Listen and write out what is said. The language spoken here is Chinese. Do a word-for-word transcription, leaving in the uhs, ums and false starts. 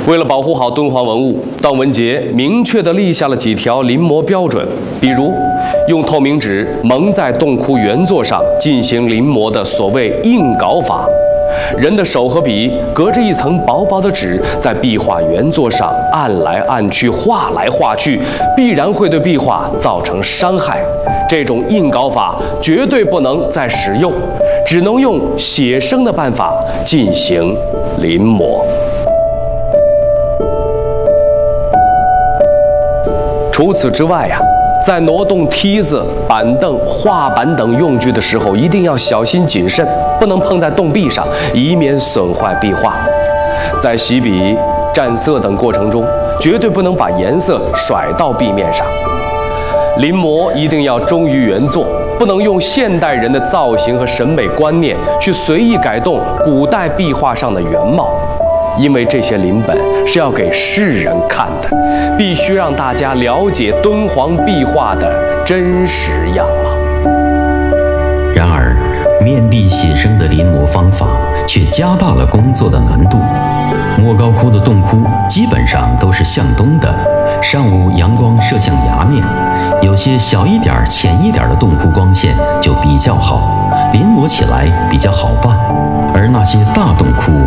为了保护好敦煌文物，段文杰明确地立下了几条临摹标准，比如用透明纸蒙在洞窟原作上进行临摹的所谓硬稿法。人的手和笔隔着一层薄薄的纸，在壁画原作上按来按去、画来画去，必然会对壁画造成伤害。这种硬稿法绝对不能再使用，只能用写生的办法进行临摹。除此之外呀、啊，在挪动梯子、板凳、画板等用具的时候，一定要小心谨慎，不能碰在洞壁上，以免损坏壁画。在洗笔、蘸色等过程中，绝对不能把颜色甩到壁面上。临摹一定要忠于原作，不能用现代人的造型和审美观念去随意改动古代壁画上的原貌。因为这些临本是要给世人看的，必须让大家了解敦煌壁画的真实样貌。 然而，面壁写生的临摹方法却加大了工作的难度。莫高窟的洞窟基本上都是向东的，上午阳光射向崖面，有些小一点、浅一点的洞窟光线就比较好，临摹起来比较好办。而那些大洞窟